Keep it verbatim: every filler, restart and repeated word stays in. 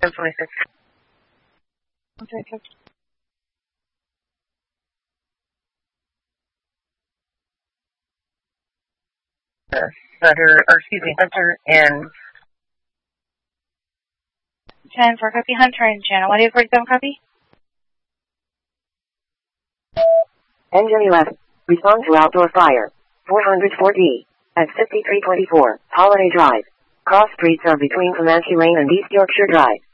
ten twenty-six. Okay, okay. Uh, Sutter, or excuse me, Hunter and ten for copy, Hunter and Channel. What is forty-seven copy? Engine eleven. Respond to outdoor fire. four hundred four D. At fifty-three twenty-four, Holiday Drive. Cross streets are between Comanche Lane and East Yorkshire Drive.